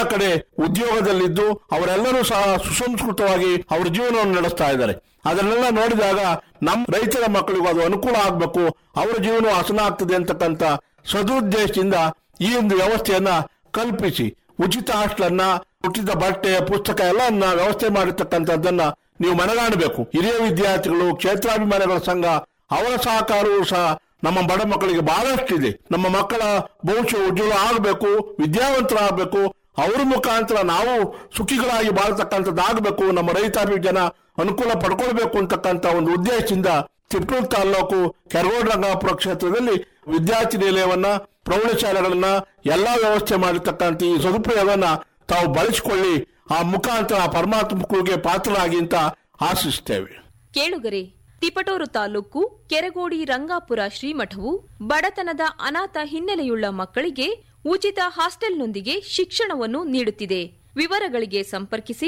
ಕಡೆ ಉದ್ಯೋಗದಲ್ಲಿದ್ದು ಅವರೆಲ್ಲರೂ ಸಹ ಸುಸಂಸ್ಕೃತವಾಗಿ ಅವರ ಜೀವನವನ್ನು ನಡೆಸ್ತಾ ಇದ್ದಾರೆ. ಅದನ್ನೆಲ್ಲ ನೋಡಿದಾಗ ನಮ್ಮ ರೈತರ ಮಕ್ಕಳಿಗೂ ಅದು ಅನುಕೂಲ ಆಗಬೇಕು, ಅವರ ಜೀವನ ಹಸನ ಆಗ್ತದೆ ಅಂತಕ್ಕಂಥ ಸದುದ್ದೇಶದಿಂದ ಈ ಒಂದು ವ್ಯವಸ್ಥೆಯನ್ನ ಕಲ್ಪಿಸಿ ಉಚಿತ ಹಾಸ್ಟೆಲನ್ನ, ಉಚಿತ ಬಟ್ಟೆ, ಪುಸ್ತಕ ಎಲ್ಲ ವ್ಯವಸ್ಥೆ ಮಾಡಿರ್ತಕ್ಕಂಥದ್ದನ್ನ ನೀವು ಮನಗಾಣಬೇಕು. ಹಿರಿಯ ವಿದ್ಯಾರ್ಥಿಗಳು, ಕ್ಷೇತ್ರಾಭಿಮಾನಿಗಳ ಸಂಘ, ಅವರ ಸಹಕಾರವೂ ಸಹ ನಮ್ಮ ಬಡ ಮಕ್ಕಳಿಗೆ ಬಹಳಷ್ಟಿದೆ. ನಮ್ಮ ಮಕ್ಕಳ ಭವಿಷ್ಯ ಉಜ್ವಲ ಆಗಬೇಕು, ವಿದ್ಯಾವಂತರಾಗಬೇಕು, ಅವ್ರ ಮುಖಾಂತರ ನಾವು ಸುಖಿಗಳಾಗಿ ಬಾಳ್ತಕ್ಕಂಥದ್ದಾಗಬೇಕು, ನಮ್ಮ ರೈತಾಪಿ ಜನ ಅನುಕೂಲ ಪಡ್ಕೊಳ್ಬೇಕು ಅಂತಕ್ಕಂಥ ಒಂದು ಉದ್ದೇಶದಿಂದ ತಿಪ್ಟೂರು ತಾಲೂಕು ಕೆರಗೋಡು ರಂಗಾಪುರ ಕ್ಷೇತ್ರದಲ್ಲಿ ವಿದ್ಯಾರ್ಥಿ ನಿಲಯವನ್ನ, ಪ್ರೌಢಶಾಲೆಗಳನ್ನ ಎಲ್ಲಾ ವ್ಯವಸ್ಥೆ ಮಾಡಿರ್ತಕ್ಕಂಥ ಈ ಸದುಪಯೋಗವನ್ನ ತಾವು ಬಳಸಿಕೊಳ್ಳಿ, ಆ ಮುಖಾಂತರ ಪರಮಾತ್ಮಕ್ಕೆ ಪಾತ್ರರಾಗಿ ಅಂತ ಆಶಿಸ್ತೇವೆ. ಕೇಳುಗರೆ, ತಿಪಟೂರು ತಾಲೂಕು ಕೆರಗೋಡಿ ರಂಗಾಪುರ ಶ್ರೀಮಠವು ಬಡತನದ ಅನಾಥ ಹಿನ್ನೆಲೆಯುಳ್ಳ ಮಕ್ಕಳಿಗೆ ಉಚಿತ ಹಾಸ್ಟೆಲ್ನೊಂದಿಗೆ ಶಿಕ್ಷಣವನ್ನು ನೀಡುತ್ತಿದೆ. ವಿವರಗಳಿಗೆ ಸಂಪರ್ಕಿಸಿ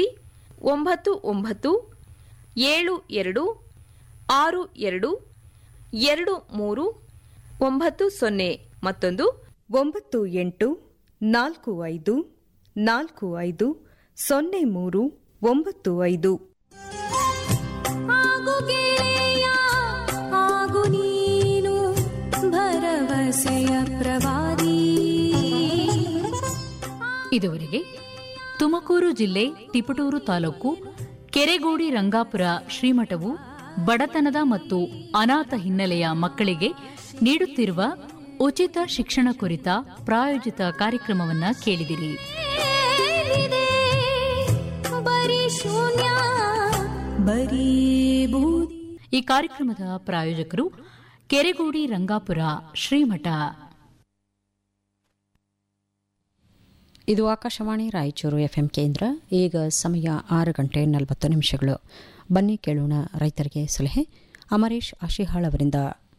9972622390 ಮತ್ತೊಂದು 9845450395. ಇದುವರೆಗೆ ತುಮಕೂರು ಜಿಲ್ಲೆ ತಿಪಟೂರು ತಾಲೂಕು ಕೆರೆಗೋಡಿ ರಂಗಾಪುರ ಶ್ರೀಮಠವು ಬಡತನದ ಮತ್ತು ಅನಾಥ ಹಿನ್ನೆಲೆಯ ಮಕ್ಕಳಿಗೆ ನೀಡುತ್ತಿರುವ ಉಚಿತ ಶಿಕ್ಷಣ ಕುರಿತ ಪ್ರಾಯೋಜಿತ ಕಾರ್ಯಕ್ರಮವನ್ನು ಕೇಳಿದಿರಿ. ಈ ಕಾರ್ಯಕ್ರಮದ ಪ್ರಾಯೋಜಕರು ಕೆರೆಗೋಡಿ ರಂಗಾಪುರ ಶ್ರೀಮಠ. ಇದು ಆಕಾಶವಾಣಿ ರಾಯಚೂರು ಎಫ್ಎಂ ಕೇಂದ್ರ. ಈಗ ಸಮಯ 6:40. ಬನ್ನಿ ಕೇಳೋಣ ರೈತರಿಗೆ ಸಲಹೆ. ಅಮರೇಶ್ ಆಶಿಹಾಳ್ ಅವರಿಂದ.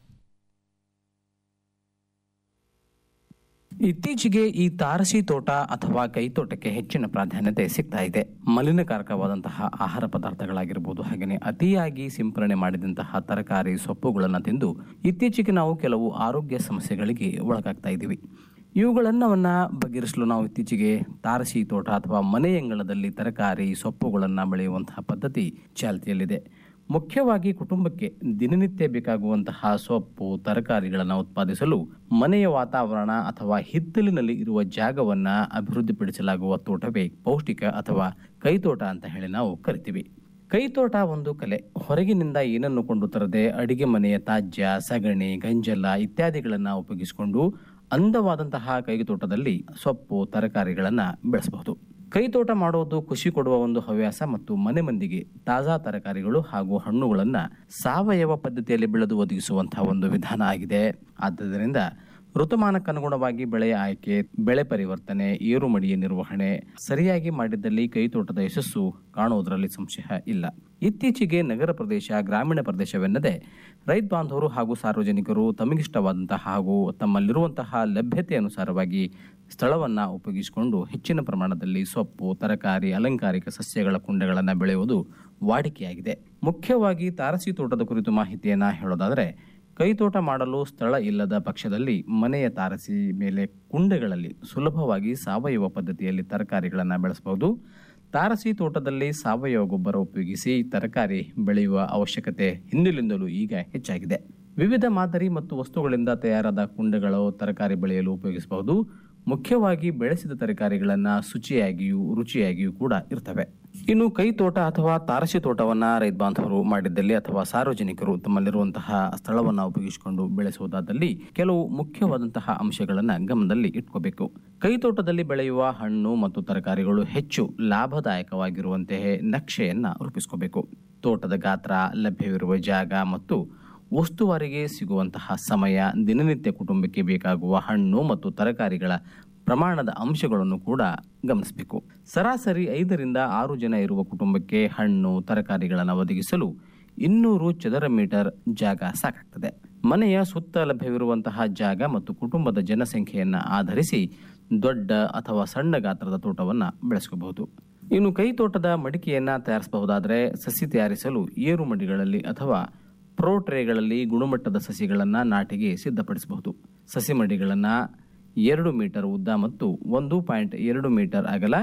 ಇತ್ತೀಚೆಗೆ ಈ ತಾರಸಿ ತೋಟ ಅಥವಾ ಕೈತೋಟಕ್ಕೆ ಹೆಚ್ಚಿನ ಪ್ರಾಧಾನ್ಯತೆ ಸಿಗ್ತಾ ಇದೆ. ಮಲಿನಕಾರಕವಾದಂತಹ ಆಹಾರ ಪದಾರ್ಥಗಳಾಗಿರ್ಬೋದು, ಹಾಗೆಯೇ ಅತಿಯಾಗಿ ಸಿಂಪರಣೆ ಮಾಡಿದಂತಹ ತರಕಾರಿ ಸೊಪ್ಪುಗಳನ್ನು ತಿಂದು ಇತ್ತೀಚೆಗೆ ನಾವು ಕೆಲವು ಆರೋಗ್ಯ ಸಮಸ್ಯೆಗಳಿಗೆ ಒಳಗಾಗ್ತಾ ಇದ್ದೀವಿ. ಇವುಗಳನ್ನವನ್ನ ಬಗೆಹರಿಸಲು ನಾವು ಇತ್ತೀಚೆಗೆ ತಾರಸಿ ತೋಟ ಅಥವಾ ಮನೆಯಂಗಳದಲ್ಲಿ ತರಕಾರಿ ಸೊಪ್ಪುಗಳನ್ನು ಬೆಳೆಯುವಂತಹ ಪದ್ಧತಿ ಚಾಲ್ತಿಯಲ್ಲಿದೆ. ಮುಖ್ಯವಾಗಿ ಕುಟುಂಬಕ್ಕೆ ದಿನನಿತ್ಯ ಬೇಕಾಗುವಂತಹ ಸೊಪ್ಪು ತರಕಾರಿಗಳನ್ನು ಉತ್ಪಾದಿಸಲು ಮನೆಯ ವಾತಾವರಣ ಅಥವಾ ಹಿತ್ತಲಿನಲ್ಲಿ ಇರುವ ಜಾಗವನ್ನ ಅಭಿವೃದ್ಧಿಪಡಿಸಲಾಗುವ ತೋಟವೇ ಪೌಷ್ಟಿಕ ಅಥವಾ ಕೈತೋಟ ಅಂತ ಹೇಳಿ ನಾವು ಕರಿತೀವಿ. ಕೈತೋಟ ಒಂದು ಕಲೆ. ಹೊರಗಿನಿಂದ ಏನನ್ನು ಕೊಂಡು ತರದೆ ಅಡಿಗೆ ಮನೆಯ ತ್ಯಾಜ್ಯ, ಸಗಣಿ, ಗಂಜಲ ಇತ್ಯಾದಿಗಳನ್ನು ಉಪಯೋಗಿಸಿಕೊಂಡು ಅಂದವಾದಂತಹ ಕೈತೋಟದಲ್ಲಿ ಸೊಪ್ಪು ತರಕಾರಿಗಳನ್ನು ಬೆಳೆಸಬಹುದು. ಕೈತೋಟ ಮಾಡುವುದು ಖುಷಿ ಕೊಡುವ ಒಂದು ಹವ್ಯಾಸ ಮತ್ತು ಮನೆ ಮಂದಿಗೆ ತಾಜಾ ತರಕಾರಿಗಳು ಹಾಗೂ ಹಣ್ಣುಗಳನ್ನು ಸಾವಯವ ಪದ್ಧತಿಯಲ್ಲಿ ಬೆಳೆದು ಒದಗಿಸುವಂತಹ ಒಂದು ವಿಧಾನ ಆಗಿದೆ. ಆದ್ದರಿಂದ ಋತುಮಾನಕ್ಕನುಗುಣವಾಗಿ ಬೆಳೆಯ ಆಯ್ಕೆ, ಬೆಳೆ ಪರಿವರ್ತನೆ, ಏರುಮಡಿಯ ನಿರ್ವಹಣೆ ಸರಿಯಾಗಿ ಮಾಡಿದ್ದಲ್ಲಿ ಕೈತೋಟದ ಯಶಸ್ಸು ಕಾಣುವುದರಲ್ಲಿ ಸಂಶಯ ಇಲ್ಲ. ಇತ್ತೀಚೆಗೆ ನಗರ ಪ್ರದೇಶ, ಗ್ರಾಮೀಣ ಪ್ರದೇಶವೆನ್ನದೆ ರೈತ ಬಾಂಧವರು ಹಾಗೂ ಸಾರ್ವಜನಿಕರು ತಮಗಿಷ್ಟವಾದಂತಹ ಹಾಗೂ ತಮ್ಮಲ್ಲಿರುವಂತಹ ಲಭ್ಯತೆ ಅನುಸಾರವಾಗಿ ಸ್ಥಳವನ್ನು ಉಪಯೋಗಿಸಿಕೊಂಡು ಹೆಚ್ಚಿನ ಪ್ರಮಾಣದಲ್ಲಿ ಸೊಪ್ಪು, ತರಕಾರಿ, ಅಲಂಕಾರಿಕ ಸಸ್ಯಗಳ ಕುಂಡಗಳನ್ನು ಬೆಳೆಯುವುದು ವಾಡಿಕೆಯಾಗಿದೆ. ಮುಖ್ಯವಾಗಿ ತಾರಸಿ ತೋಟದ ಕುರಿತು ಮಾಹಿತಿಯನ್ನು ಹೇಳೋದಾದರೆ, ಕೈತೋಟ ಮಾಡಲು ಸ್ಥಳ ಇಲ್ಲದ ಪಕ್ಷದಲ್ಲಿ ಮನೆಯ ತಾರಸಿ ಮೇಲೆ ಕುಂಡಗಳಲ್ಲಿ ಸುಲಭವಾಗಿ ಸಾವಯವ ಪದ್ಧತಿಯಲ್ಲಿ ತರಕಾರಿಗಳನ್ನು ಬೆಳೆಸಬಹುದು. ತಾರಸಿ ತೋಟದಲ್ಲಿ ಸಾವಯವ ಗೊಬ್ಬರ ಉಪಯೋಗಿಸಿ ತರಕಾರಿ ಬೆಳೆಯುವ ಅವಶ್ಯಕತೆ ಹಿಂದಿನಿಂದಲೂ ಈಗ ಹೆಚ್ಚಾಗಿದೆ. ವಿವಿಧ ಮಾದರಿ ಮತ್ತು ವಸ್ತುಗಳಿಂದ ತಯಾರಾದ ಕುಂಡಗಳು ತರಕಾರಿ ಬೆಳೆಯಲು ಉಪಯೋಗಿಸಬಹುದು. ಮುಖ್ಯವಾಗಿ ಬೆಳೆಸಿದ ತರಕಾರಿಗಳನ್ನು ಶುಚಿಯಾಗಿಯೂ ರುಚಿಯಾಗಿಯೂ ಕೂಡ ಇರ್ತವೆ. ಇನ್ನು ಕೈತೋಟ ಅಥವಾ ತಾರಸಿ ತೋಟವನ್ನು ರೈತ ಬಾಂಧವರು ಮಾಡಿದ್ದಲ್ಲಿ ಅಥವಾ ಸಾರ್ವಜನಿಕರು ತಮ್ಮಲ್ಲಿರುವಂತಹ ಸ್ಥಳವನ್ನು ಉಪಯೋಗಿಸಿಕೊಂಡು ಬೆಳೆಸುವುದಾದಲ್ಲಿ ಕೆಲವು ಮುಖ್ಯವಾದಂತಹ ಅಂಶಗಳನ್ನು ಗಮನದಲ್ಲಿ ಇಟ್ಕೋಬೇಕು. ಕೈತೋಟದಲ್ಲಿ ಬೆಳೆಯುವ ಹಣ್ಣು ಮತ್ತು ತರಕಾರಿಗಳು ಹೆಚ್ಚು ಲಾಭದಾಯಕವಾಗಿರುವಂತೆ ನಕ್ಷೆಯನ್ನು ರೂಪಿಸ್ಕೋಬೇಕು. ತೋಟದ ಗಾತ್ರ, ಲಭ್ಯವಿರುವ ಜಾಗ ಮತ್ತು ವಸ್ತುವಾರಿಗೆ ಸಿಗುವಂತಹ ಸಮಯ, ದಿನನಿತ್ಯ ಕುಟುಂಬಕ್ಕೆ ಬೇಕಾಗುವ ಹಣ್ಣು ಮತ್ತು ತರಕಾರಿಗಳ ಪ್ರಮಾಣದ ಅಂಶಗಳನ್ನು ಕೂಡ ಗಮನಿಸಬೇಕು. ಸರಾಸರಿ 5 ರಿಂದ 6 ಜನ ಇರುವ ಕುಟುಂಬಕ್ಕೆ ಹಣ್ಣು ತರಕಾರಿಗಳನ್ನು ಒದಗಿಸಲು 200 ಚದರ ಮೀಟರ್ ಜಾಗ ಸಾಕಾಗ್ತದೆ. ಮನೆಯ ಸುತ್ತ ಲಭ್ಯವಿರುವಂತಹ ಜಾಗ ಮತ್ತು ಕುಟುಂಬದ ಜನಸಂಖ್ಯೆಯನ್ನು ಆಧರಿಸಿ ದೊಡ್ಡ ಅಥವಾ ಸಣ್ಣ ಗಾತ್ರದ ತೋಟವನ್ನು ಬೆಳೆಸ್ಕೋಬಹುದು. ಇನ್ನು ಕೈತೋಟದ ಮಡಿಕೆಯನ್ನು ತಯಾರಿಸಬಹುದಾದರೆ ಸಸಿ ತಯಾರಿಸಲು ಏರು ಮಡಿಗಳಲ್ಲಿ ಅಥವಾ ಪ್ರೋ ಟ್ರೇಗಳಲ್ಲಿ ಗುಣಮಟ್ಟದ ಸಸಿಗಳನ್ನು ನಾಟಿಗೆ ಸಿದ್ಧಪಡಿಸಬಹುದು. ಸಸಿ ಮಡಿಗಳನ್ನು 2 ಮೀಟರ್ ಉದ್ದ ಮತ್ತು 1.2 ಮೀಟರ್ ಅಗಲ